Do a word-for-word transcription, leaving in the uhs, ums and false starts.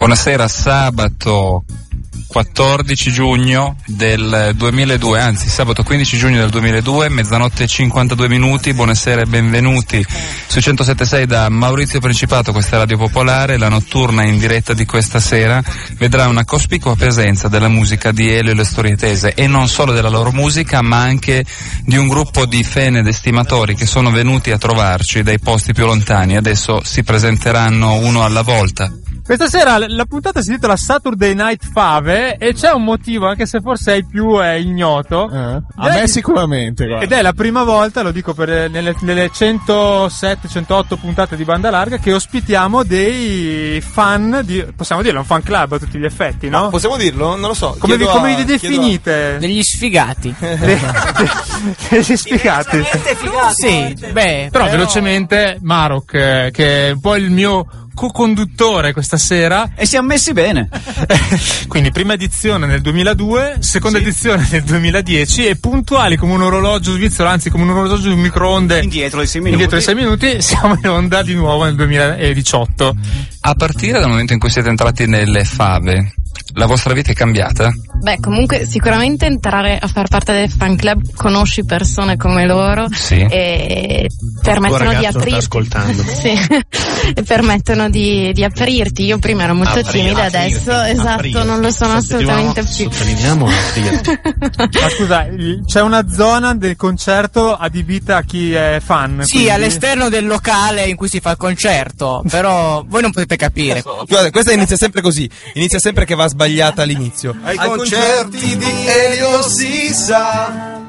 Buonasera, sabato quattordici giugno del duemiladue, anzi sabato quindici giugno del duemiladue, mezzanotte e cinquantadue minuti. Buonasera e benvenuti su centosette e sei da Maurizio Principato. Questa è Radio Popolare. La notturna in diretta di questa sera vedrà una cospicua presenza della musica di Elio e le Storie Tese, e non solo della loro musica, ma anche di un gruppo di fan ed estimatori che sono venuti a trovarci dai posti più lontani. Adesso si presenteranno uno alla volta. Questa sera la puntata si intitola Saturday Night Fave e c'è un motivo, anche se forse ai più è ignoto. Eh, a me sicuramente, guarda. Ed è la prima volta, lo dico per nelle, nelle centosette centootto puntate di Banda Larga, che ospitiamo dei fan di, possiamo dirlo, un fan club a tutti gli effetti, no? no possiamo dirlo? Non lo so. Come vi, come a, vi definite? A... Degli sfigati. Degli sfigati. Sì, beh. Però, però velocemente Marok, eh, che è un po' il mio co-conduttore questa sera, e siamo messi bene. Quindi prima edizione nel duemiladue, seconda sì. edizione nel duemiladieci, e puntuali come un orologio svizzero, anzi come un orologio di un microonde indietro di sei minuti, indietro di sei minuti siamo in onda di nuovo nel duemiladiciotto. A partire dal momento in cui siete entrati nelle Fave, la vostra vita è cambiata? Beh, comunque sicuramente entrare a far parte del fan club, conosci persone come loro, sì. e permettono di aprirti. Sta ascoltando. Sì. E permettono di, di aprirti. Io prima ero molto Apri, timida, aprirti, adesso aprirti. esatto, non lo sono assolutamente più. Sottolineiamo aprirti. Ma scusa, c'è una zona del concerto adibita a chi è fan? Sì, quindi... all'esterno del locale in cui si fa il concerto, però voi non potete capire. Guarda, questa inizia sempre così, inizia sempre che va sbagliata all'inizio. Ai concerti di Elio si sa